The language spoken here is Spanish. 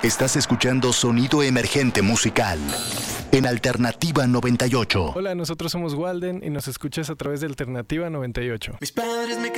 Estás escuchando Sonido Emergente Musical en Alternativa 98. Hola, nosotros somos Walden y nos escuchas a través de Alternativa 98. Mis padres me